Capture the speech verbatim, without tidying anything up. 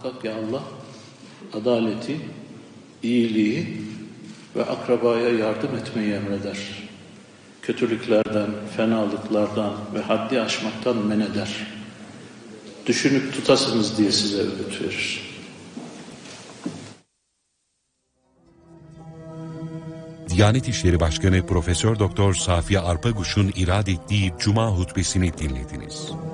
Muhakkak ki Allah adaleti, iyiliği ve akrabaya yardım etmeyi emreder. Kötülüklerden, fenalıklardan ve haddi aşmaktan men eder. Düşünüp tutasınız diye size öğüt verir. Diyanet İşleri Başkanı Profesör Doktor Safiye Arpaguş'un irad ettiği Cuma hutbesini dinlediniz.